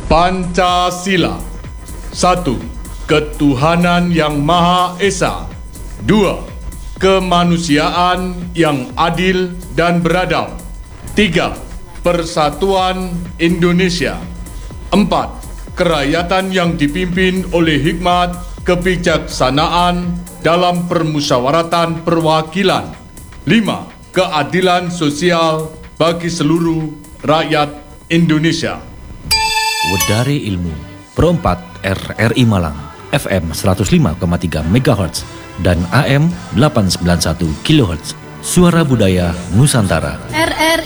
Pancasila. 1. Ketuhanan yang Maha Esa. 2. Kemanusiaan yang adil dan beradab. 3. Persatuan Indonesia. 4. Kerakyatan yang dipimpin oleh hikmat kebijaksanaan dalam permusyawaratan perwakilan. 5. Keadilan sosial bagi seluruh rakyat Indonesia. Wedare Ilmu Pro 4 RRI Malang, FM 105,3 MHz dan AM 891 kHz. Suara Budaya Nusantara. RRI